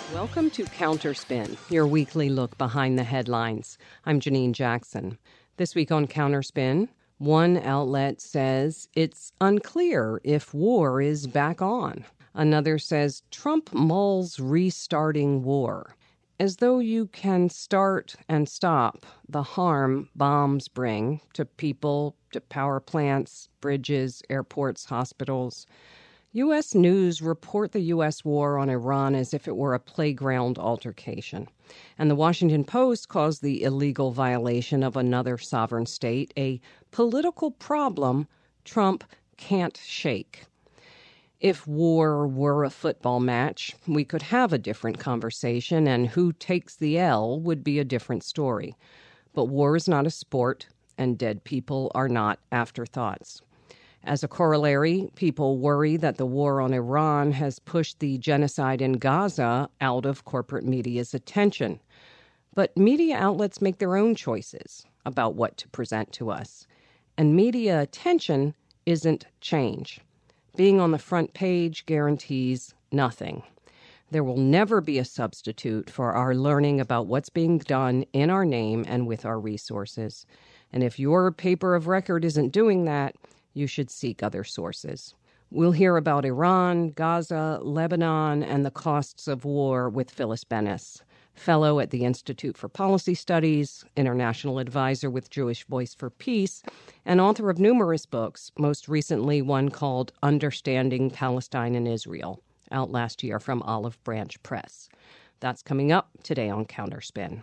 Welcome to Counterspin, your weekly look behind the headlines. I'm Janine Jackson. This week on Counterspin, one outlet says it's unclear if war is back on. Another says Trump mulls restarting war. As though you can start and stop the harm bombs bring to people, to power plants, bridges, airports, hospitals. U.S. News report the U.S. war on Iran as if it were a playground altercation. And the Washington Post calls the illegal violation of another sovereign state a political problem Trump can't shake. If war were a football match, we could have a different conversation, and who takes the L would be a different story. But war is not a sport, and dead people are not afterthoughts. As a corollary, people worry that the war on Iran has pushed the genocide in Gaza out of corporate media's attention. But media outlets make their own choices about what to present to us. And media attention isn't change. Being on the front page guarantees nothing. There will never be a substitute for our learning about what's being done in our name and with our resources. And if your paper of record isn't doing that, you should seek other sources. We'll hear about Iran, Gaza, Lebanon, and the costs of war with Phyllis Bennis, fellow at the Institute for Policy Studies, international advisor with Jewish Voice for Peace, and author of numerous books, most recently one called Understanding Palestine and Israel, out last year from Olive Branch Press. That's coming up today on Counterspin.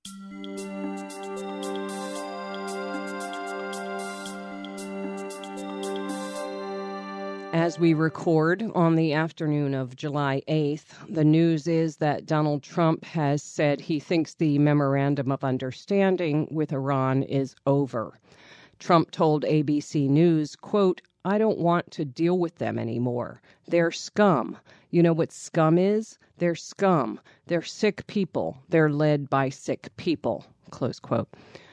As we record on the afternoon of July 8th, the news is that Donald Trump has said he thinks the Memorandum of Understanding with Iran is over. Trump told ABC News, quote, "I don't want to deal with them anymore. They're scum. You know what scum is? They're scum. They're sick people. They're led by sick people," close quote.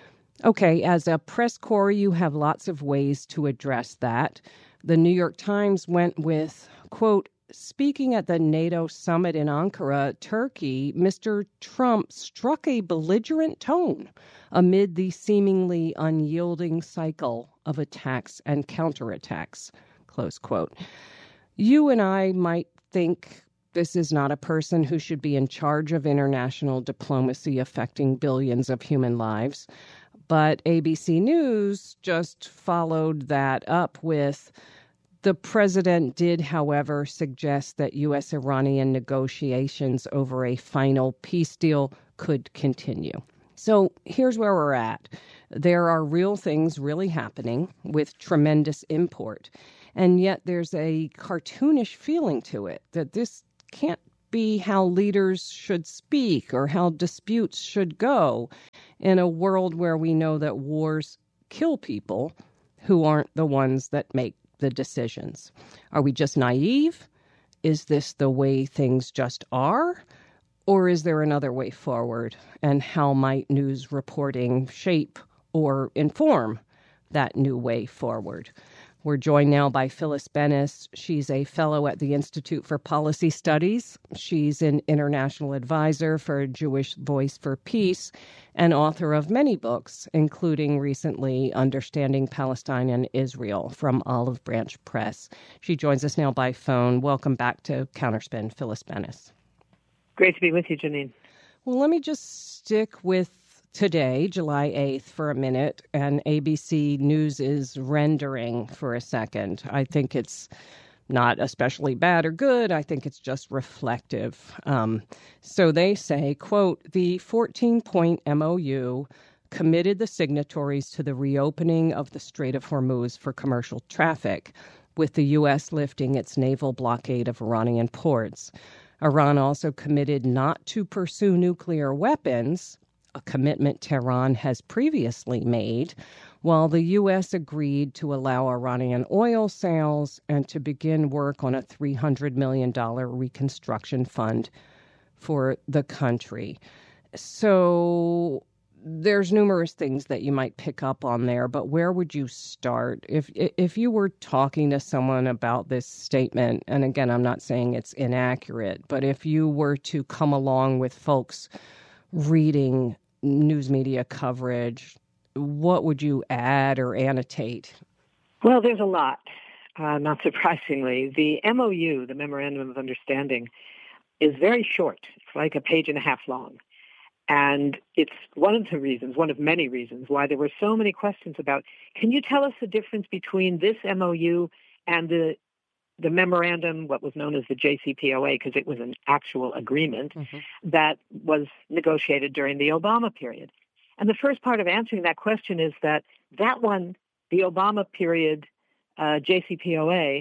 Okay, as a press corps, you have lots of ways to address that. The New York Times went with, quote, "Speaking at the NATO summit in Ankara, Turkey, Mr. Trump struck a belligerent tone amid the seemingly unyielding cycle of attacks and counterattacks," close quote. You and I might think this is not a person who should be in charge of international diplomacy affecting billions of human lives. But ABC News just followed that up with, "The president did, however, suggest that U.S.-Iranian negotiations over a final peace deal could continue." So here's where we're at. There are real things really happening with tremendous import. And yet there's a cartoonish feeling to it that this can't be how leaders should speak or how disputes should go in a world where we know that wars kill people who aren't the ones that make the decisions. Are we just naive? Is this the way things just are? Or is there another way forward? And how might news reporting shape or inform that new way forward? We're joined now by Phyllis Bennis. She's a fellow at the Institute for Policy Studies. She's an international advisor for Jewish Voice for Peace and author of many books, including recently Understanding Palestine and Israel from Olive Branch Press. She joins us now by phone. Welcome back to Counterspin, Phyllis Bennis. Great to be with you, Janine. Well, let me just stick with today, July 8th, for a minute, and ABC News is rendering for a second. I think it's not especially bad or good. I think it's just reflective. So they say, quote, "The 14-point MOU committed the signatories to the reopening of the Strait of Hormuz for commercial traffic, with the U.S. lifting its naval blockade of Iranian ports. Iran also committed not to pursue nuclear weapons, a commitment Tehran has previously made, while the U.S. agreed to allow Iranian oil sales and to begin work on a $300 million reconstruction fund for the country." So there's numerous things that you might pick up on there, but where would you start if you were talking to someone about this statement? And again, I'm not saying it's inaccurate, but if you were to come along with folks reading news media coverage, what would you add or annotate? Well, there's a lot, not surprisingly. The MOU, the Memorandum of Understanding, is very short. It's like a page and a half long. And it's one of many reasons why there were so many questions about, can you tell us the difference between this MOU and the memorandum, what was known as the JCPOA, because it was an actual agreement that was negotiated during the Obama period. And the first part of answering that question is that one, the Obama period JCPOA,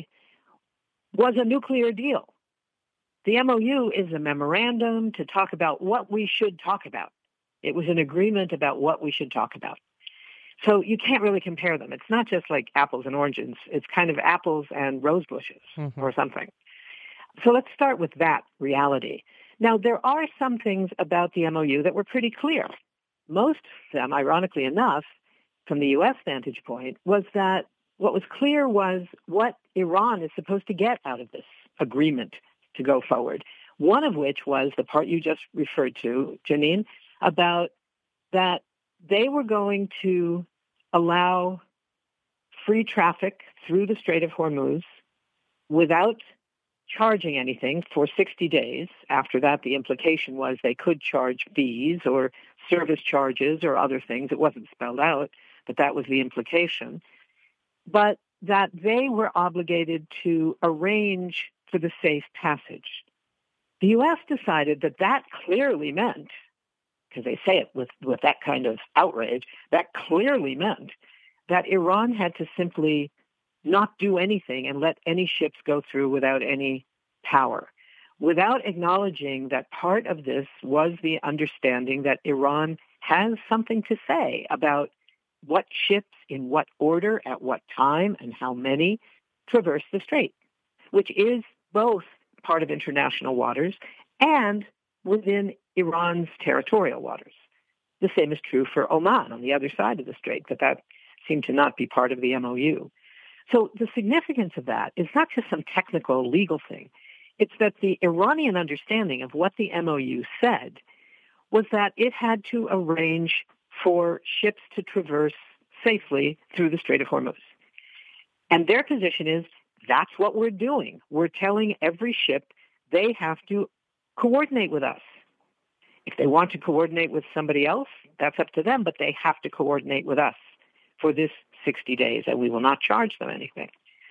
was a nuclear deal. The MOU is a memorandum to talk about what we should talk about. It was an agreement about what we should talk about. So you can't really compare them. It's not just like apples and oranges. It's kind of apples and rose bushes or something. So let's start with that reality. Now, there are some things about the MOU that were pretty clear. Most of them, ironically enough, from the U.S. vantage point, was that what was clear was what Iran is supposed to get out of this agreement to go forward. One of which was the part you just referred to, Janine, about that they were going to allow free traffic through the Strait of Hormuz without charging anything for 60 days. After that, the implication was they could charge fees or service charges or other things. It wasn't spelled out, but that was the implication. But that they were obligated to arrange for the safe passage. The U.S. decided that clearly meant, because they say it with that kind of outrage, that clearly meant that Iran had to simply not do anything and let any ships go through without any power, without acknowledging that part of this was the understanding that Iran has something to say about what ships, in what order, at what time, and how many traverse the strait, which is both part of international waters and within Iran's territorial waters. The same is true for Oman on the other side of the strait, but that seemed to not be part of the MOU. So the significance of that is not just some technical legal thing. It's that the Iranian understanding of what the MOU said was that it had to arrange for ships to traverse safely through the Strait of Hormuz. And their position is, that's what we're doing. We're telling every ship they have to coordinate with us. If they want to coordinate with somebody else, that's up to them, but they have to coordinate with us for this 60 days, and we will not charge them anything.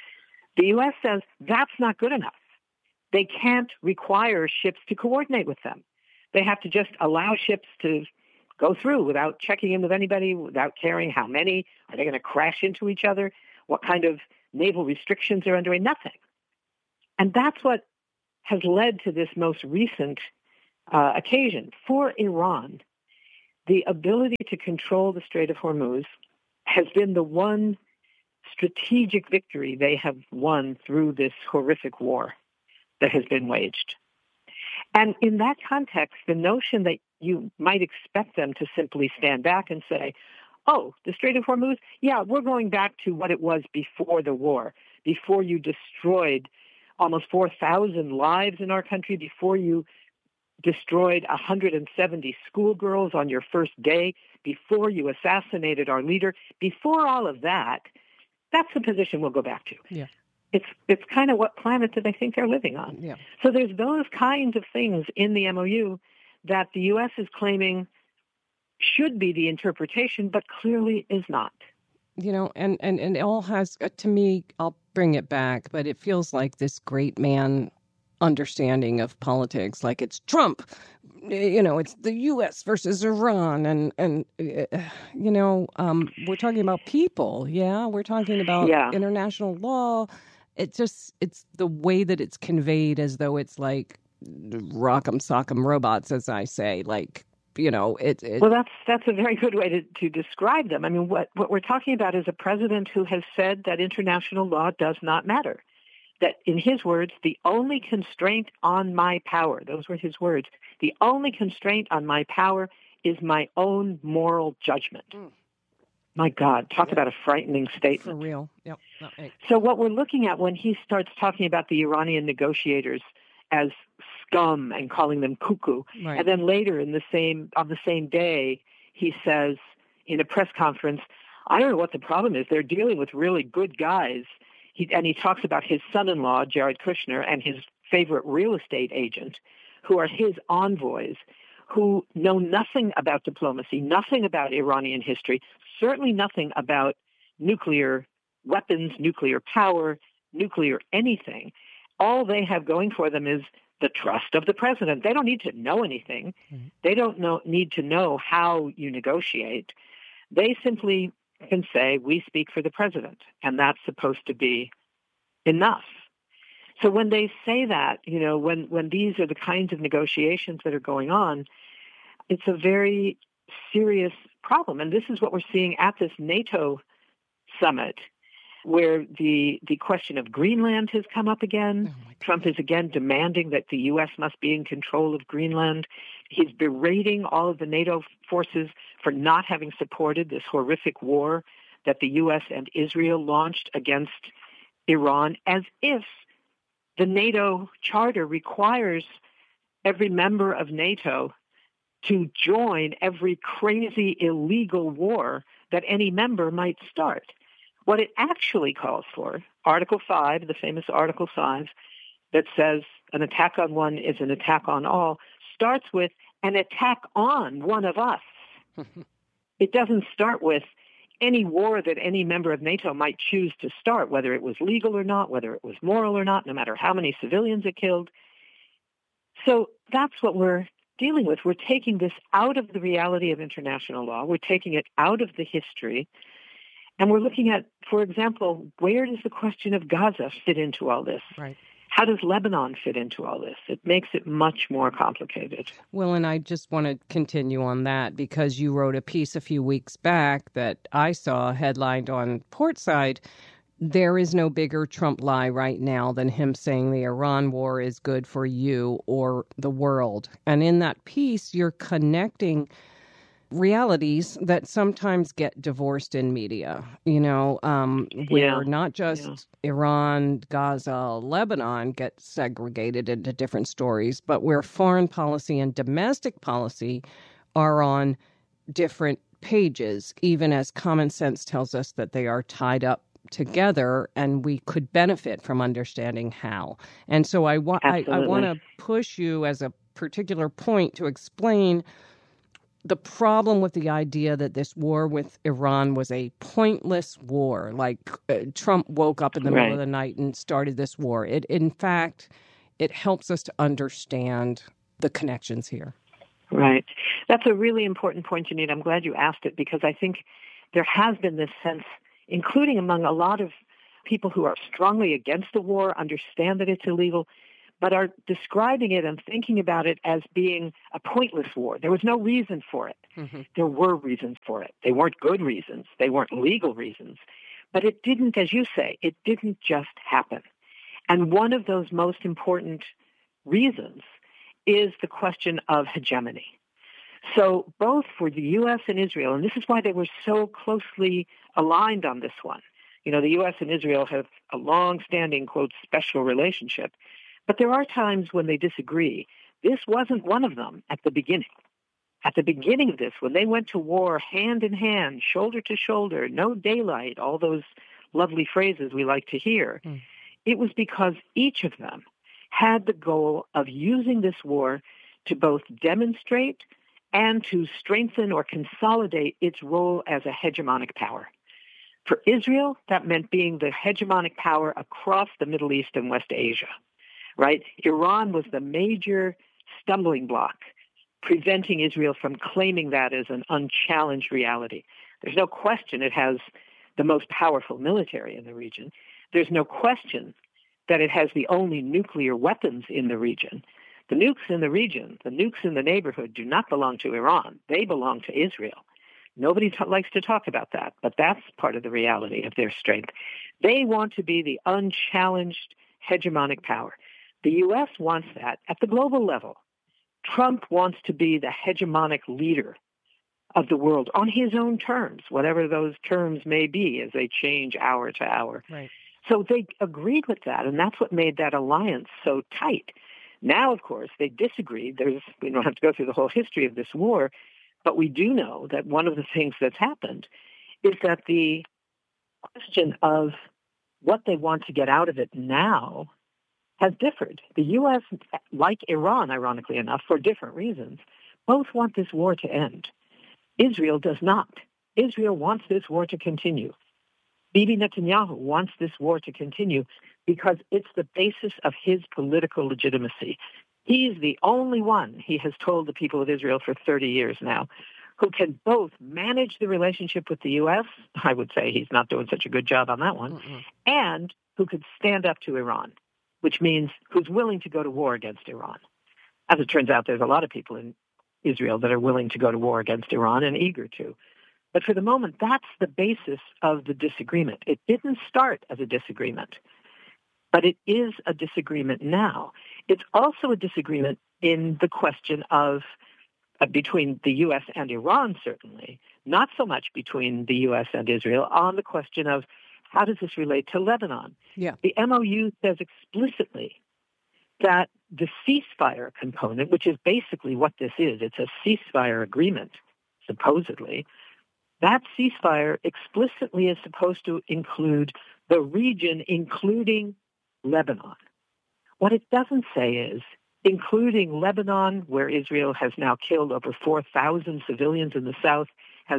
The U.S. says that's not good enough. They can't require ships to coordinate with them. They have to just allow ships to go through without checking in with anybody, without caring how many. Are they going to crash into each other? What kind of naval restrictions are under? Nothing. And that's what has led to this most recent occasion. For Iran, the ability to control the Strait of Hormuz has been the one strategic victory they have won through this horrific war that has been waged. And in that context, the notion that you might expect them to simply stand back and say, oh, the Strait of Hormuz, yeah, we're going back to what it was before the war, before you destroyed almost 4,000 lives in our country, before you destroyed 170 schoolgirls on your first day, before you assassinated our leader, before all of that, that's the position we'll go back to. Yeah. It's kind of what planet do they think they're living on? Yeah. So there's those kinds of things in the MOU that the U.S. is claiming should be the interpretation, but clearly is not. You know, and it all has, to me, I'll bring it back, but it feels like this great man understanding of politics, like it's Trump, you know, it's the U.S. versus Iran, and you know, we're talking about people, we're talking about international law. It's the way that it's conveyed as though it's like rock'em sock'em robots, as I say, like, you know, Well, that's a very good way to describe them. I mean, what we're talking about is a president who has said that international law does not matter. That, in his words, the only constraint on my power, those were his words, the only constraint on my power is my own moral judgment. My God, talk about a frightening statement. For real. Yep. So what we're looking at when he starts talking about the Iranian negotiators as scum and calling them cuckoo, right. And then later on the same day, he says in a press conference, I don't know what the problem is. They're dealing with really good guys. He talks about his son-in-law, Jared Kushner, and his favorite real estate agent, who are his envoys, who know nothing about diplomacy, nothing about Iranian history, certainly nothing about nuclear weapons, nuclear power, nuclear anything. All they have going for them is the trust of the president. They don't need to know anything. Mm-hmm. They don't need to know how you negotiate. They simply can say, we speak for the president, and that's supposed to be enough. So when they say that, when these are the kinds of negotiations that are going on, it's a very serious problem. And this is what we're seeing at this NATO summit, where the question of Greenland has come up again. Trump is again demanding that the U.S. must be in control of Greenland. He's berating all of the NATO forces for not having supported this horrific war that the U.S. and Israel launched against Iran, as if the NATO charter requires every member of NATO to join every crazy illegal war that any member might start. What it actually calls for, Article 5, the famous Article 5, that says an attack on one is an attack on all, starts with an attack on one of us. It doesn't start with any war that any member of NATO might choose to start, whether it was legal or not, whether it was moral or not, no matter how many civilians it killed. So that's what we're dealing with. We're taking this out of the reality of international law. We're taking it out of the history. And we're looking at, for example, where does the question of Gaza fit into all this? Right. How does Lebanon fit into all this? It makes it much more complicated. Well, and I just want to continue on that because you wrote a piece a few weeks back that I saw headlined on Portside. There is no bigger Trump lie right now than him saying the Iran war is good for you or the world. And in that piece, you're connecting realities that sometimes get divorced in media, where not just Iran, Gaza, Lebanon get segregated into different stories, but where foreign policy and domestic policy are on different pages, even as common sense tells us that they are tied up together and we could benefit from understanding how. And so I want to push you as a particular point to explain the problem with the idea that this war with Iran was a pointless war, like Trump woke up in the middle of the night and started this war. In fact, it helps us to understand the connections here. Right. That's a really important point, Janine. I'm glad you asked it because I think there has been this sense, including among a lot of people who are strongly against the war, understand that it's illegal, but are describing it and thinking about it as being a pointless war. There was no reason for it. Mm-hmm. There were reasons for it. They weren't good reasons. They weren't legal reasons. But it didn't, as you say, it didn't just happen. And one of those most important reasons is the question of hegemony. So both for the U.S. and Israel, and this is why they were so closely aligned on this one. The U.S. and Israel have a long-standing, quote, special relationship. But there are times when they disagree. This wasn't one of them at the beginning. At the beginning of this, when they went to war hand in hand, shoulder to shoulder, no daylight, all those lovely phrases we like to hear, it was because each of them had the goal of using this war to both demonstrate and to strengthen or consolidate its role as a hegemonic power. For Israel, that meant being the hegemonic power across the Middle East and West Asia. Right? Iran was the major stumbling block, preventing Israel from claiming that as an unchallenged reality. There's no question it has the most powerful military in the region. There's no question that it has the only nuclear weapons in the region. The nukes in the region, the nukes in the neighborhood do not belong to Iran. They belong to Israel. Nobody likes to talk about that, but that's part of the reality of their strength. They want to be the unchallenged hegemonic power. The U.S. wants that at the global level. Trump wants to be the hegemonic leader of the world on his own terms, whatever those terms may be as they change hour to hour. Right. So they agreed with that, and that's what made that alliance so tight. Now, of course, they disagreed. We don't have to go through the whole history of this war, but we do know that one of the things that's happened is that the question of what they want to get out of it now has differed. The U.S., like Iran, ironically enough, for different reasons, both want this war to end. Israel does not. Israel wants this war to continue. Bibi Netanyahu wants this war to continue because it's the basis of his political legitimacy. He's the only one, he has told the people of Israel for 30 years now, who can both manage the relationship with the U.S., I would say he's not doing such a good job on that one, and who could stand up to Iran, which means who's willing to go to war against Iran. As it turns out, there's a lot of people in Israel that are willing to go to war against Iran and eager to. But for the moment, that's the basis of the disagreement. It didn't start as a disagreement, but it is a disagreement now. It's also a disagreement in the question of between the U.S. and Iran, certainly, not so much between the U.S. and Israel, on the question of how does this relate to Lebanon? Yeah. The MOU says explicitly that the ceasefire component, which is basically what this is, it's a ceasefire agreement, supposedly, that ceasefire explicitly is supposed to include the region, including Lebanon. What it doesn't say is, including Lebanon, where Israel has now killed over 4,000 civilians in the south, has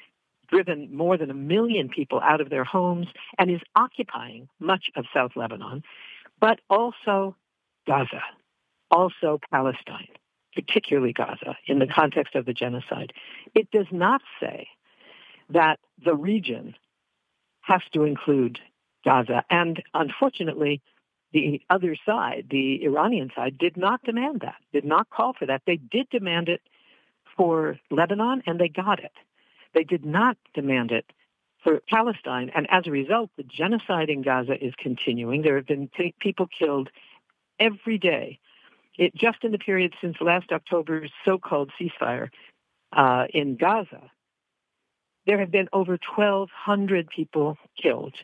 driven more than 1 million people out of their homes, and is occupying much of South Lebanon, but also Gaza, also Palestine, particularly Gaza, in the context of the genocide. It does not say that the region has to include Gaza. And unfortunately, the other side, the Iranian side, did not demand that, did not call for that. They did demand it for Lebanon, and they got it. They did not demand it for Palestine. And as a result, the genocide in Gaza is continuing. There have been people killed every day. Just in the period since last October's so-called ceasefire in Gaza, there have been over 1,200 people killed,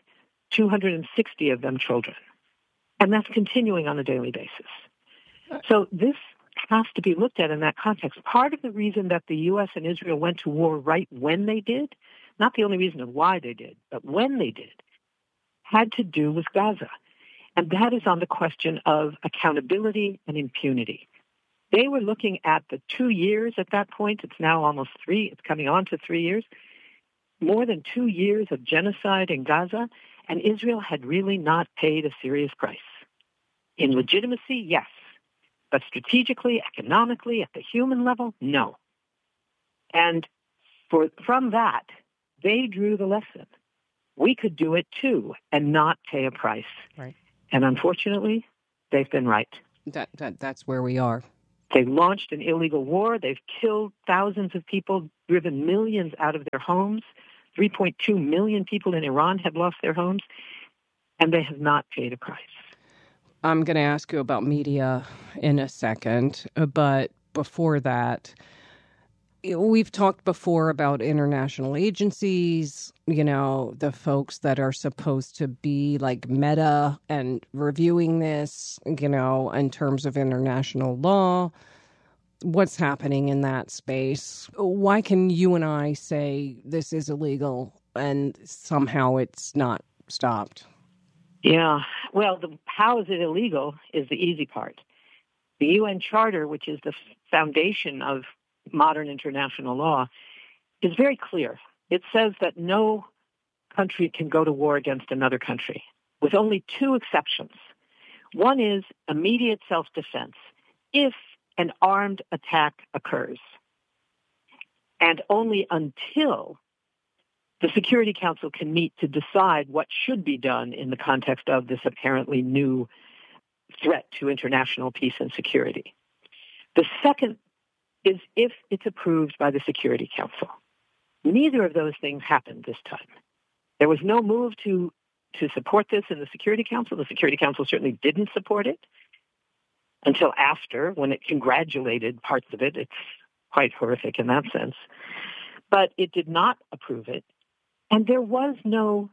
260 of them children. And that's continuing on a daily basis. So this has to be looked at in that context. Part of the reason that the U.S. and Israel went to war right when they did, not the only reason of why they did, but when they did, had to do with Gaza. And that is on the question of accountability and impunity. They were looking at the 2 years at that point. It's now almost 3. It's coming on to 3 years. More than 2 years of genocide in Gaza, and Israel had really not paid a serious price. In legitimacy, yes. But strategically, economically, at the human level, no. And from that, they drew the lesson. We could do it too and not pay a price. Right. And unfortunately, they've been right. That's where we are. They launched an illegal war. They've killed thousands of people, driven millions out of their homes. 3.2 million people in Iran have lost their homes, and they have not paid a price. I'm going to ask you about media in a second, but before that, we've talked before about international agencies, the folks that are supposed to be like Meta and reviewing this, in terms of international law. What's happening in that space? Why can you and I say this is illegal and somehow it's not stopped? Yeah, well, how is it illegal is the easy part. The UN Charter, which is the foundation of modern international law, is very clear. It says that no country can go to war against another country, with only 2 exceptions. One is immediate self-defense, if an armed attack occurs, and only until the Security Council can meet to decide what should be done in the context of this apparently new threat to international peace and security. The second is if it's approved by the Security Council. Neither of those things happened this time. There was no move to support this in the Security Council. The Security Council certainly didn't support it until after, when it congratulated parts of it. It's quite horrific in that sense. but it did not approve it. And there was no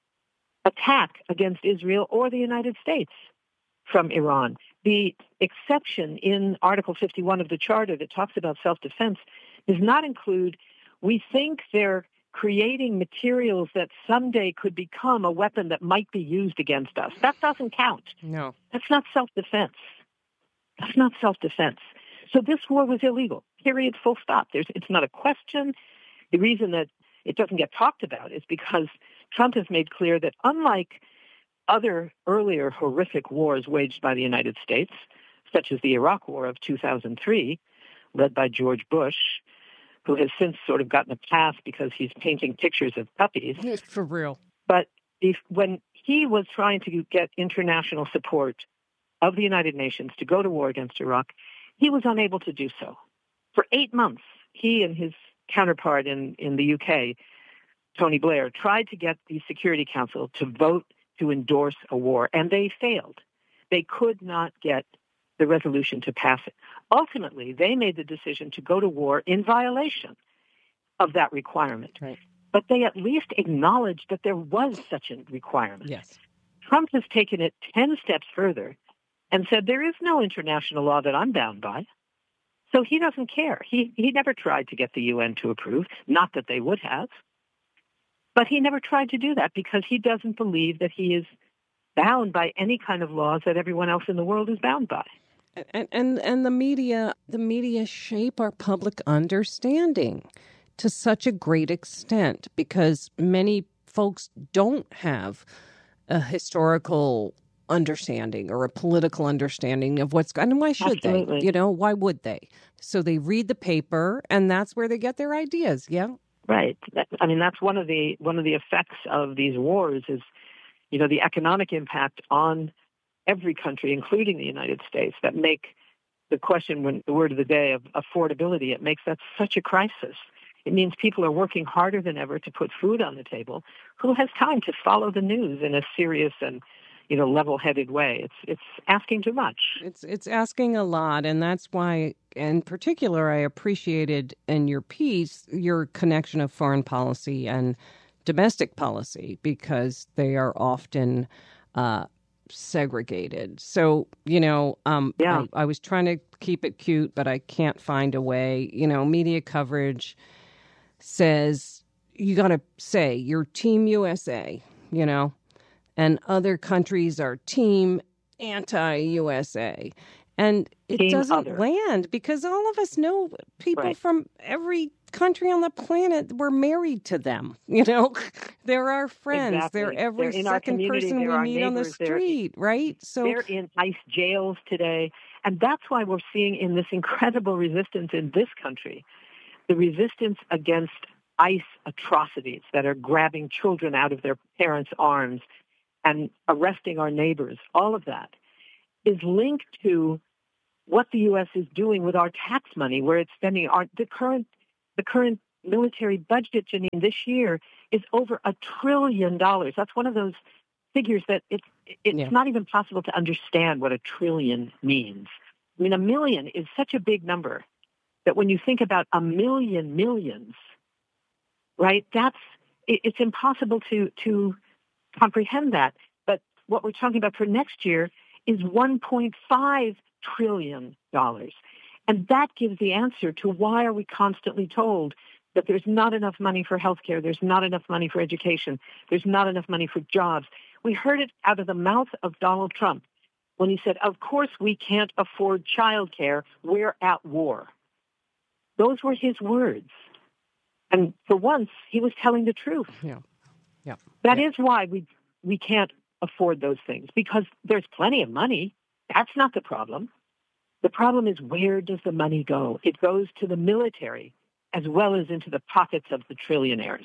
attack against Israel or the United States from Iran. The exception in Article 51 of the Charter that talks about self-defense does not include, we think they're creating materials that someday could become a weapon that might be used against us. That doesn't count. No. That's not self-defense. That's not self-defense. So this war was illegal, period, full stop. It's not a question. The reason that it doesn't get talked about is because Trump has made clear that unlike other earlier horrific wars waged by the United States, such as the Iraq War of 2003, led by George Bush, who has since sort of gotten a pass because he's painting pictures of puppies. For real. But when he was trying to get international support of the United Nations to go to war against Iraq, he was unable to do so. For 8 months, he and his counterpart in the UK, Tony Blair, tried to get the Security Council to vote to endorse a war, and they failed. They could not get the resolution to pass it. Ultimately, they made the decision to go to war in violation of that requirement. Right. But they at least acknowledged that there was such a requirement. Yes. Trump has taken it 10 steps further and said, there is no international law that I'm bound by. So he doesn't care. He never tried to get the UN to approve, not that they would have. But he never tried to do that because he doesn't believe that he is bound by any kind of laws that everyone else in the world is bound by. And the media shape our public understanding to such a great extent because many folks don't have a historical understanding or a political understanding of what's going on. And why should Absolutely. they? Why would they? So they read the paper, and that's where they get their ideas. Yeah, right. I mean, that's one of the effects of these wars is, the economic impact on every country, including the United States, that make the question, when the word of the day of affordability, it makes that such a crisis. It means people are working harder than ever to put food on the table. Who has time to follow the news in a serious and level-headed way? It's asking too much. It's asking a lot, and that's why, in particular, I appreciated in your piece your connection of foreign policy and domestic policy because they are often segregated. So, I was trying to keep it cute, but I can't find a way. Media coverage says you got to say you're Team USA, and other countries are Team anti-USA. And it Team doesn't other. land because all of us know people Right. from every country on the planet. We're married to them. They're our friends. Exactly. They're every They're in our second community. person They're we our meet on the neighbors. street, right? So They're in ICE jails today. And that's why we're seeing in this incredible resistance in this country, the resistance against ICE atrocities that are grabbing children out of their parents' arms and arresting our neighbors. All of that is linked to what the U.S. is doing with our tax money, where it's spending the current military budget, Janine, this year is over $1 trillion. That's one of those figures that it's not even possible to understand what $1 trillion means. I mean, 1 million is such a big number that when you think about 1 million millions, right, it's impossible to comprehend that. But what we're talking about for next year is $1.5 trillion. And that gives the answer to why are we constantly told that there's not enough money for healthcare, there's not enough money for education, there's not enough money for jobs. We heard it out of the mouth of Donald Trump when he said, of course we can't afford childcare, we're at war. Those were his words. And for once, he was telling the truth. Yeah. That is why we can't afford those things, because there's plenty of money. That's not the problem. The problem is, where does the money go? It goes to the military as well as into the pockets of the trillionaires.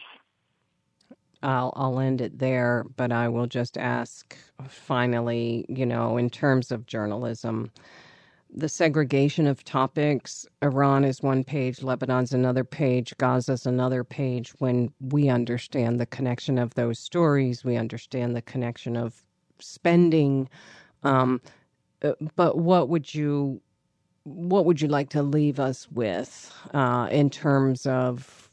I'll end it there, but I will just ask finally, in terms of journalism, the segregation of topics, Iran is one page, Lebanon's another page, Gaza's another page. When we understand the connection of those stories, we understand the connection of spending. But what would you like to leave us with in terms of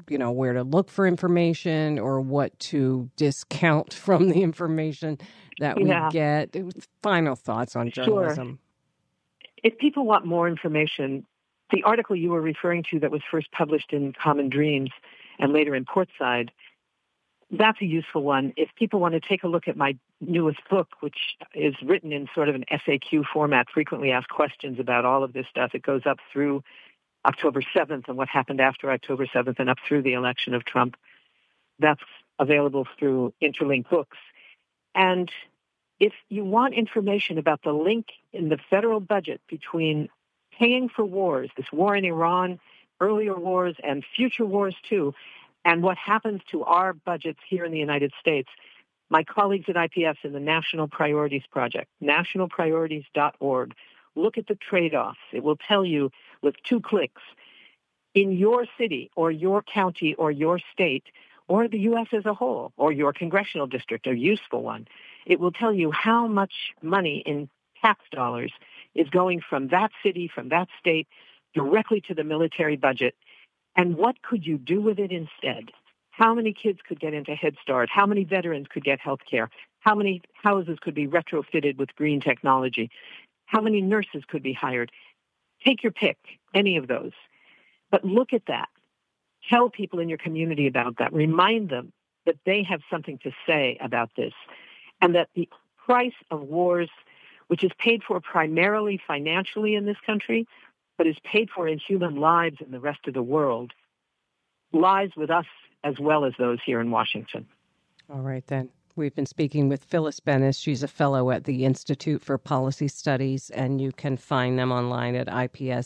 where to look for information or what to discount from the information that we get. Final thoughts on journalism. Sure. If people want more information, the article you were referring to that was first published in Common Dreams and later in Portside, that's a useful one. If people want to take a look at my newest book, which is written in sort of an FAQ format, frequently asked questions about all of this stuff, it goes up through October 7th and what happened after October 7th and up through the election of Trump. That's available through Interlink Books. And if you want information about the link in the federal budget between paying for wars, this war in Iran, earlier wars, and future wars too, and what happens to our budgets here in the United States, my colleagues at IPS in the National Priorities Project, nationalpriorities.org, look at the trade-offs. It will tell you with 2 clicks, in your city or your county or your state or the U.S. as a whole or your congressional district, a useful one, it will tell you how much money in tax dollars is going from that city, from that state, directly to the military budget. And what could you do with it instead? How many kids could get into Head Start? How many veterans could get health care? How many houses could be retrofitted with green technology? How many nurses could be hired? Take your pick, any of those. But look at that. Tell people in your community about that. Remind them that they have something to say about this and that the price of wars, which is paid for primarily financially in this country, but is paid for in human lives in the rest of the world, lies with us as well as those here in Washington. All right, then. We've been speaking with Phyllis Bennis. She's a fellow at the Institute for Policy Studies, and you can find them online at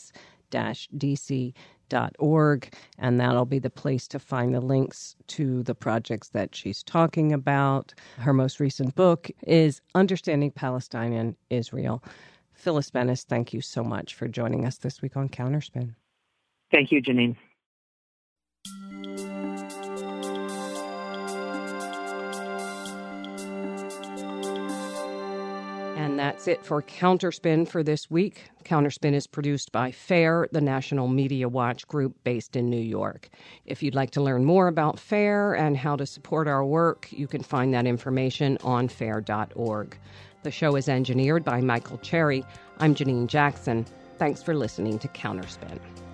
ips-dc.org, and that'll be the place to find the links to the projects that she's talking about. Her most recent book is Understanding Palestine and Israel. Phyllis Bennis, thank you so much for joining us this week on Counterspin. Thank you, Janine. And that's it for Counterspin for this week. Counterspin is produced by FAIR, the National Media Watch group based in New York. If you'd like to learn more about FAIR and how to support our work, you can find that information on fair.org. The show is engineered by Michael Cherry. I'm Janine Jackson. Thanks for listening to Counterspin.